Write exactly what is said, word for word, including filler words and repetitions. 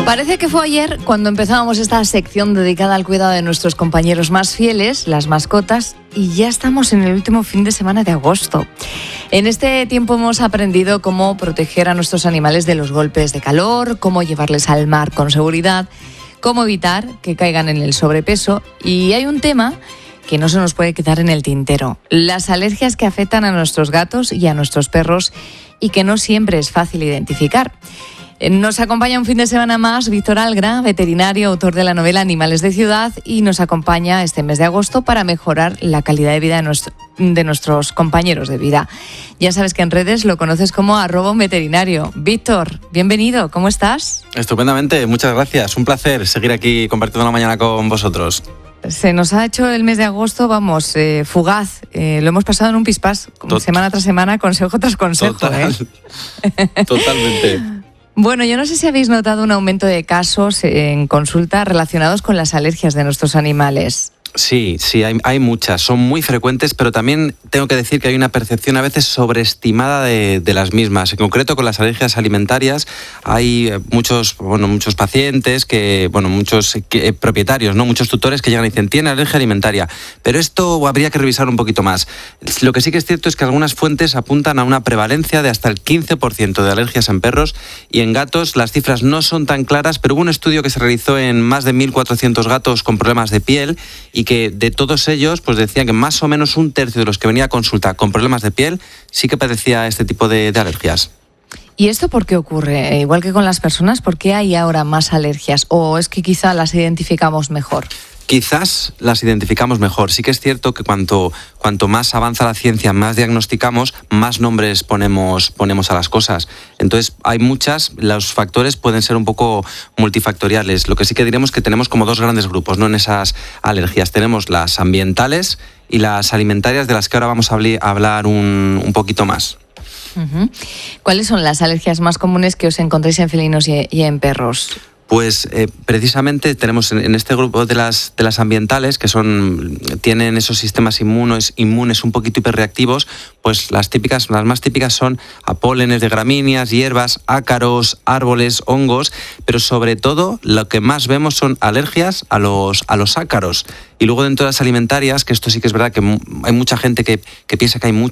Parece que fue ayer cuando empezábamos esta sección dedicada al cuidado de nuestros compañeros más fieles, las mascotas, y ya estamos en el último fin de semana de agosto. En este tiempo hemos aprendido cómo proteger a nuestros animales de los golpes de calor, cómo llevarles al mar con seguridad, cómo evitar que caigan en el sobrepeso, y hay un tema que no se nos puede quedar en el tintero: las alergias que afectan a nuestros gatos y a nuestros perros y que no siempre es fácil identificar. Nos acompaña un fin de semana más Víctor Algra, veterinario, autor de la novela Animales de Ciudad, y nos acompaña este mes de agosto para mejorar la calidad de vida de, nuestro, de nuestros compañeros de vida. Ya sabes que en redes lo conoces como arroba un veterinario. Víctor, bienvenido, ¿cómo estás? Estupendamente, muchas gracias. Un placer seguir aquí compartiendo la mañana con vosotros. Se nos ha hecho el mes de agosto, vamos, eh, fugaz. Eh, lo hemos pasado en un pispás, Tot- semana tras semana, consejo tras consejo. Total. ¿eh? Totalmente. Bueno, yo no sé si habéis notado un aumento de casos en consulta relacionados con las alergias de nuestros animales. Sí, sí, hay, hay muchas, son muy frecuentes, pero también tengo que decir que hay una percepción a veces sobreestimada de, de las mismas. En concreto, con las alergias alimentarias hay muchos, bueno, muchos pacientes, que, bueno, muchos que, propietarios, ¿no? Muchos tutores que llegan y dicen, tiene alergia alimentaria, pero esto habría que revisar un poquito más. Lo que sí que es cierto es que algunas fuentes apuntan a una prevalencia de hasta el quince por ciento de alergias en perros, y en gatos las cifras no son tan claras, pero hubo un estudio que se realizó en más de mil cuatrocientos gatos con problemas de piel, y que de todos ellos pues decían que más o menos un tercio de los que venía a consulta con problemas de piel sí que padecía este tipo de, de alergias. ¿Y esto por qué ocurre? Igual que con las personas, ¿por qué hay ahora más alergias? ¿O es que quizá las identificamos mejor? Quizás las identificamos mejor. Sí que es cierto que cuanto, cuanto más avanza la ciencia, más diagnosticamos, más nombres ponemos, ponemos a las cosas. Entonces hay muchas, los factores pueden ser un poco multifactoriales. Lo que sí que diremos es que tenemos como dos grandes grupos, ¿no? En esas alergias tenemos las ambientales y las alimentarias, de las que ahora vamos a hablar un, un poquito más. Uh-huh. ¿Cuáles son las alergias más comunes que os encontréis en felinos y, y en perros? Pues eh, precisamente tenemos en, en este grupo de las, de las ambientales, que son, tienen esos sistemas inmunes, inmunes un poquito hiperreactivos, pues las típicas, las más típicas son a pólenes de gramíneas, hierbas, ácaros, árboles, hongos, pero sobre todo lo que más vemos son alergias a los, a los ácaros. Y luego dentro de las alimentarias, que esto sí que es verdad que hay mucha gente que, que piensa que hay muchas